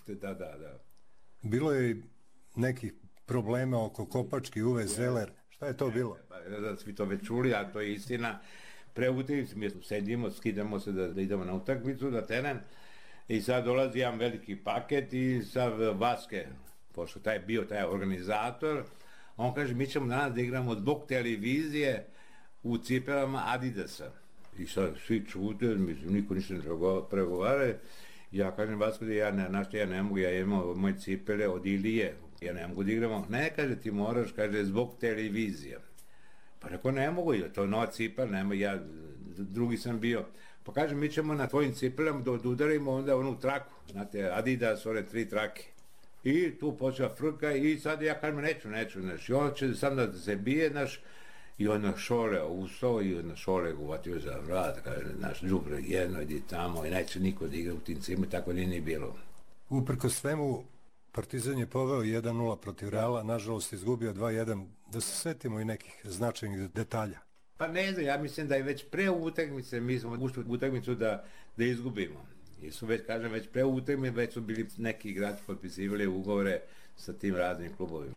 Da. Bilo je i nekih problema oko Kopački, Uwe Zeller. Šta je to bilo? Da svi to već čuli, a to je istina. Pre utakmice mi sedimo, skidamo se da idemo na utakmicu, na teren, i sad dolazi jedan veliki paket i sad Vaske, pošto bio taj organizator, on kaže, mi ćemo danas da igramo zbog televizije u cipelama Adidasa. I sad svi čute, mislim, niko ništa ne pregovara. Ja kažem, Vasko, ja ne mogu, ja imam moje cipele od Ilije, ja ne mogu da igramo. Ne, kaže, ti moraš, kaže, zbog televizije. Pa rekao, ne mogu, to je nova cipel, nema, ja drugi sam bio. Pa kažem, mi ćemo na tvojim cipelama da udarimo onda onu traku, znate, Adidas, one 3 trake. I tu počela frka i sad ja kažem, neću, i on će sam da se bije, i on na Šole ustao i on na Šole uvatio za vrat, kaže, naš đubre, jedno, idi tamo, i neće niko da igra u tim cipelama, tako nije ni bilo. Uprko svemu, Partizan je poveo 1-0 protiv Reala, nažalost izgubio 2-1, da se setimo i nekih značajnih detalja. Pa ne znam, ja mislim da je već pre utakmice, mi smo ušli u utakmicu da izgubimo. I su već pre utakmice, već su bili neki igrači potpisivali ugovore sa tim raznim klubovima.